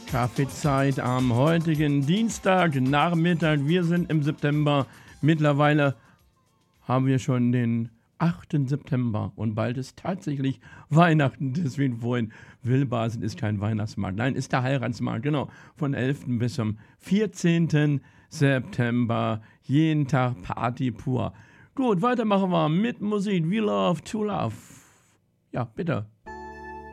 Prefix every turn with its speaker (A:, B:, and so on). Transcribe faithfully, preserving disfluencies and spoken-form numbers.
A: Kaffeezeit am heutigen Dienstagnachmittag. Wir sind im September. Mittlerweile haben wir schon den achten September und bald ist tatsächlich Weihnachten. Deswegen vorhin, Willbasen ist kein Weihnachtsmarkt. Nein, ist der Heiratsmarkt, genau. Von elften bis zum vierzehnten September. Jeden Tag Party pur. Gut, weitermachen wir mit Musik. We love to love. Ja, bitte.